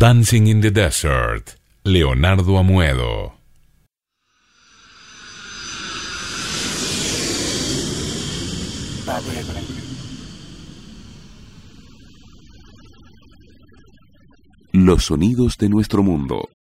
Dancing in the Desert, Leonardo Amuedo. Los sonidos de nuestro mundo.